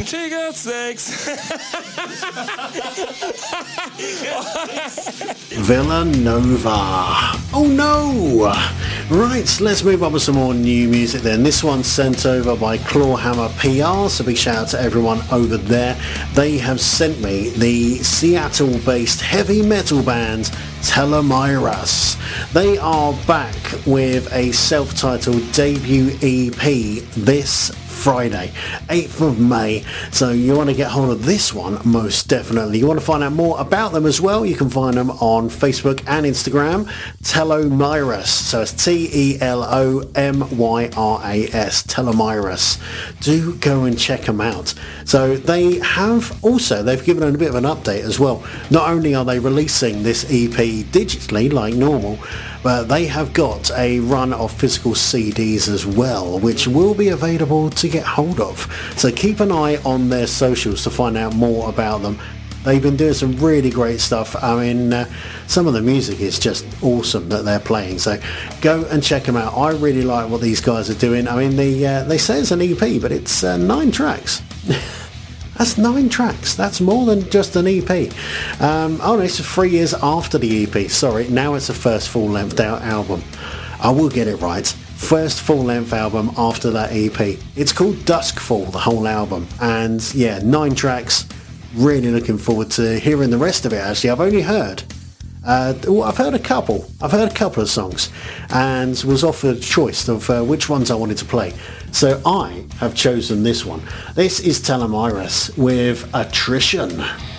She got sex. Villanova. Oh no! Right, let's move on with some more new music then. This one's sent over by Clawhammer PR, so big shout out to everyone over there. They have sent me the Seattle-based heavy metal band Telemiras. They are back with a self-titled debut EP this Friday, 8th of May. So you want to get hold of this one, most definitely. You want to find out more about them as well, you can find them on Facebook and Instagram, Telemiras. So it's Telomyras, Telemiras. Do go and check them out. So they've given a bit of an update as well. Not only are they releasing this EP digitally like normal, but they have got a run of physical CDs as well, which will be available to get hold of. So keep an eye on their socials to find out more about them. They've been doing some really great stuff. I mean, some of the music is just awesome that they're playing. So go and check them out. I really like what these guys are doing. I mean, they say it's an EP, but it's 9 tracks. That's 9 tracks. That's more than just an EP. No, it's 3 years after the EP. Sorry, now it's the first full-length album. I will get it right. First full-length album after that EP. It's called Duskfall, the whole album. And yeah, 9 tracks. Really looking forward to hearing the rest of it, actually. I've only heard... I've heard a couple. I've heard a couple of songs and was offered a choice of which ones I wanted to play. So I have chosen this one. This is Telemiras with Attrition.